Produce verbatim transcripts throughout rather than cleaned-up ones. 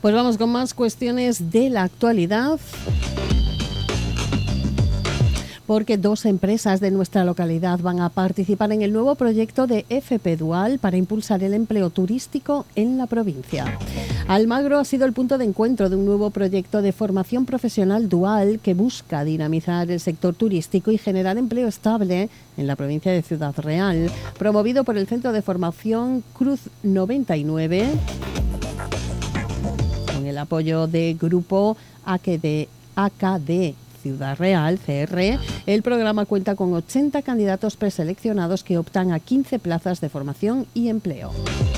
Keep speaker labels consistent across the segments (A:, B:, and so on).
A: Pues vamos con más cuestiones de la actualidad, porque dos empresas de nuestra localidad van a participar en el nuevo proyecto de F P Dual para impulsar el empleo turístico en la provincia. Almagro ha sido el punto de encuentro de un nuevo proyecto de formación profesional dual que busca dinamizar el sector turístico y generar empleo estable en la provincia de Ciudad Real, promovido por el Centro de Formación Cruz noventa y nueve, con el apoyo de Grupo A K D, A K D Ciudad Real, C R. El programa cuenta con ochenta candidatos preseleccionados que optan a quince plazas de formación y empleo.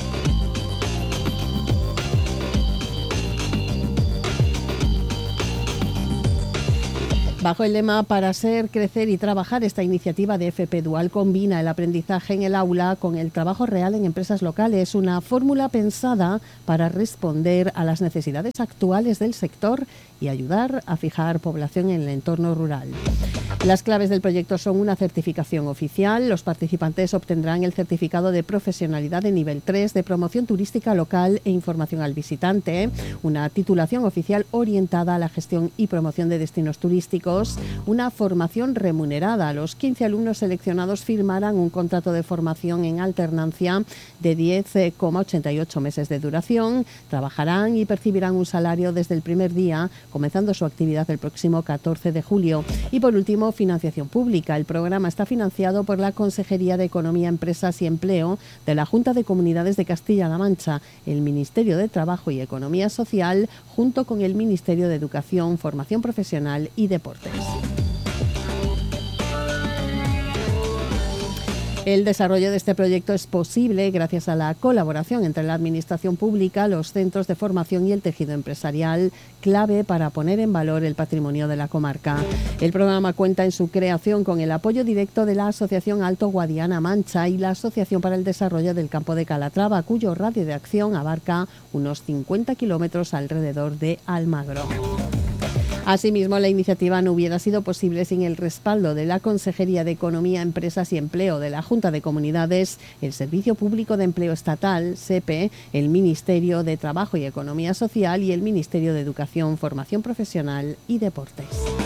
A: Bajo el lema Para ser, crecer y trabajar, esta iniciativa de F P Dual combina el aprendizaje en el aula con el trabajo real en empresas locales, una fórmula pensada para responder a las necesidades actuales del sector y ayudar a fijar población en el entorno rural. Las claves del proyecto son una certificación oficial. Los participantes obtendrán el certificado de profesionalidad de nivel tres de promoción turística local e información al visitante, una titulación oficial orientada a la gestión y promoción de destinos turísticos, una formación remunerada. Los quince alumnos seleccionados firmarán un contrato de formación en alternancia de diez coma ochenta y ocho meses de duración. Trabajarán y percibirán un salario desde el primer día, comenzando su actividad el próximo catorce de julio. Y por último, financiación pública. El programa está financiado por la Consejería de Economía, Empresas y Empleo de la Junta de Comunidades de Castilla-La Mancha, el Ministerio de Trabajo y Economía Social, junto con el Ministerio de Educación, Formación Profesional y Deportes. El desarrollo de este proyecto es posible gracias a la colaboración entre la Administración Pública, los centros de formación y el tejido empresarial, clave para poner en valor el patrimonio de la comarca. El programa cuenta en su creación con el apoyo directo de la Asociación Alto Guadiana Mancha y la Asociación para el Desarrollo del Campo de Calatrava, cuyo radio de acción abarca unos cincuenta kilómetros alrededor de Almagro. Asimismo, la iniciativa no hubiera sido posible sin el respaldo de la Consejería de Economía, Empresas y Empleo de la Junta de Comunidades, el Servicio Público de Empleo Estatal, S E P E, el Ministerio de Trabajo y Economía Social y el Ministerio de Educación, Formación Profesional y Deportes.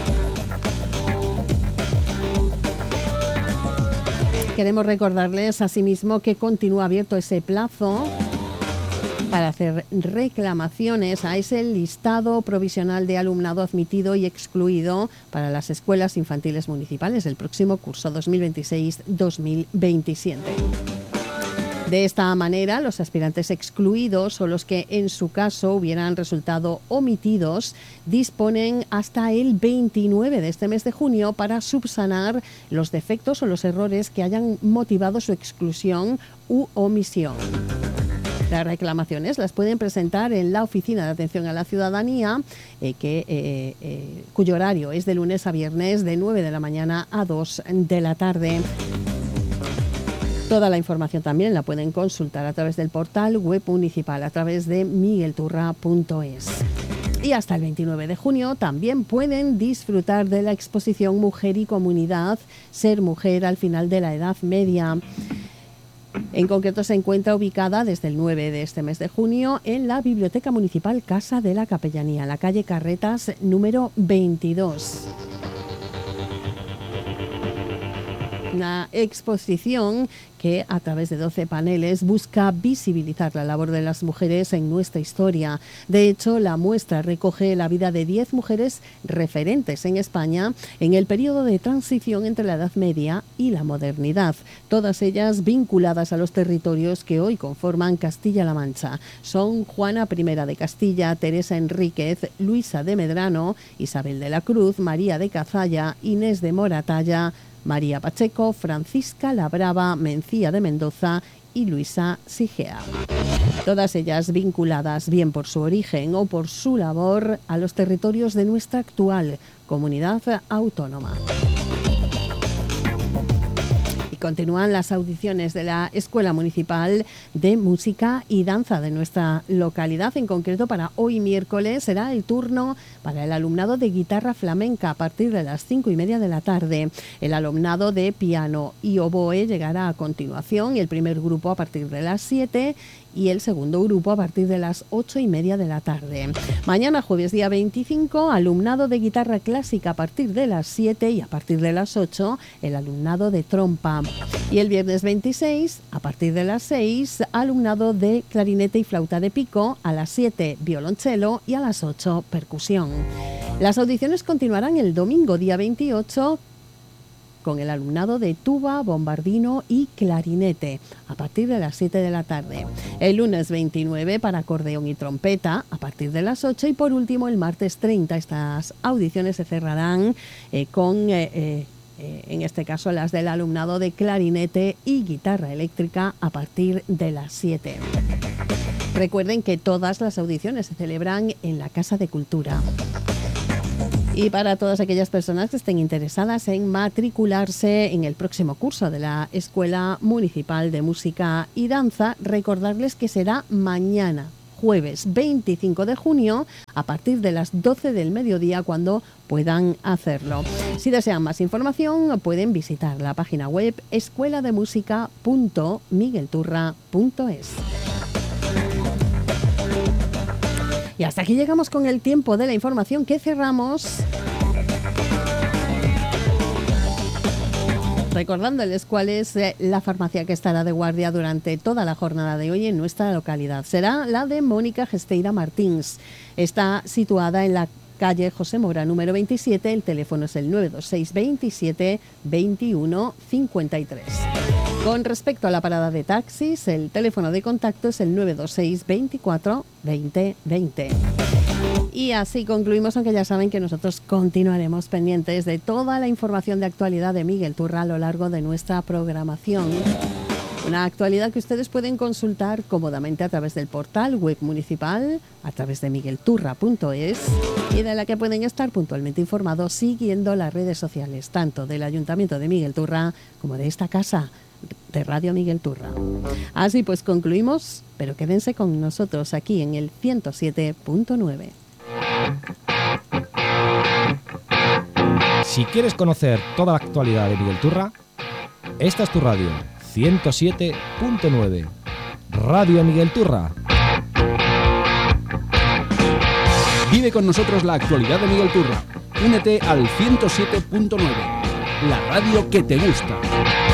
A: Queremos recordarles asimismo que continúa abierto ese plazo para hacer reclamaciones a ese listado provisional de alumnado admitido y excluido para las escuelas infantiles municipales del próximo curso dos mil veintiséis dos mil veintisiete. De esta manera, los aspirantes excluidos o los que en su caso hubieran resultado omitidos disponen hasta el veintinueve de este mes de junio para subsanar los defectos o los errores que hayan motivado su exclusión u omisión. Las reclamaciones las pueden presentar en la Oficina de Atención a la Ciudadanía, eh, que, eh, eh, cuyo horario es de lunes a viernes de nueve de la mañana a dos de la tarde. Toda la información también la pueden consultar a través del portal web municipal, a través de miguelturra punto es. Y hasta el veintinueve de junio también pueden disfrutar de la exposición Mujer y Comunidad, Ser Mujer al final de la Edad Media. En concreto se encuentra ubicada desde el nueve de este mes de junio en la Biblioteca Municipal Casa de la Capellanía, en la calle Carretas número veintidós. Una exposición que a través de doce paneles busca visibilizar la labor de las mujeres en nuestra historia. De hecho, la muestra recoge la vida de diez mujeres referentes en España en el periodo de transición entre la Edad Media y la modernidad, todas ellas vinculadas a los territorios que hoy conforman Castilla-La Mancha. Son Juana primera de Castilla, Teresa Enríquez, Luisa de Medrano, Isabel de la Cruz, María de Cazalla, Inés de Moratalla, María Pacheco, Francisca la Brava, Mencía de Mendoza y Luisa Sigea. Todas ellas vinculadas bien por su origen o por su labor a los territorios de nuestra actual comunidad autónoma. Continúan las audiciones de la Escuela Municipal de Música y Danza de nuestra localidad. En concreto, para hoy miércoles será el turno para el alumnado de guitarra flamenca a partir de las cinco y media de la tarde. El alumnado de piano y oboe llegará a continuación y el primer grupo a partir de las siete. y el segundo grupo a partir de las ocho y media de la tarde. Mañana, jueves día veinticinco, alumnado de guitarra clásica a partir de las siete y a partir de las ocho, el alumnado de trompa. Y el viernes veintiséis, a partir de las seis, alumnado de clarinete y flauta de pico, a las siete, violonchelo y a las ocho, percusión. Las audiciones continuarán el domingo día veintiocho con el alumnado de tuba, bombardino y clarinete a partir de las siete de la tarde. El lunes veintinueve para acordeón y trompeta a partir de las ocho y por último el martes treinta. Estas audiciones se cerrarán eh, con, eh, eh, eh, en este caso, las del alumnado de clarinete y guitarra eléctrica a partir de las siete. Recuerden que todas las audiciones se celebran en la Casa de Cultura. Y para todas aquellas personas que estén interesadas en matricularse en el próximo curso de la Escuela Municipal de Música y Danza, recordarles que será mañana, jueves veinticinco de junio, a partir de las doce del mediodía, cuando puedan hacerlo. Si desean más información, pueden visitar la página web escuela de música punto miguelturra punto es. Y hasta aquí llegamos con el tiempo de la información que cerramos. Recordándoles cuál es la farmacia que estará de guardia durante toda la jornada de hoy en nuestra localidad. Será la de Mónica Gesteira Martins. Está situada en la calle José Mora número veintisiete. El teléfono es el nueve dos seis veintisiete veintiuno cincuenta y tres. Con respecto a la parada de taxis, el teléfono de contacto es el nueve dos seis veinticuatro veinte veinte. Y así concluimos, aunque ya saben que nosotros continuaremos pendientes de toda la información de actualidad de Miguel Turra a lo largo de nuestra programación. Una actualidad que ustedes pueden consultar cómodamente a través del portal web municipal, a través de miguelturra punto es, y de la que pueden estar puntualmente informados siguiendo las redes sociales, tanto del Ayuntamiento de Miguel Turra como de esta casa de Radio Miguel Turra. Así pues concluimos, pero quédense con nosotros aquí en el ciento siete punto nueve.
B: Si quieres conocer toda la actualidad de Miguel Turra, esta es tu radio, ciento siete punto nueve. Radio Miguel Turra.
C: Vive con nosotros la actualidad de Miguel Turra. Únete al ciento siete punto nueve, la radio que te gusta.